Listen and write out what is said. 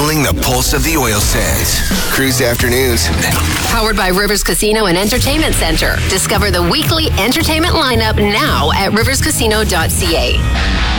fueling the pulse of the oil sands. Cruise Afternoons. Powered by Rivers Casino and Entertainment Center. Discover the weekly entertainment lineup now at riverscasino.ca.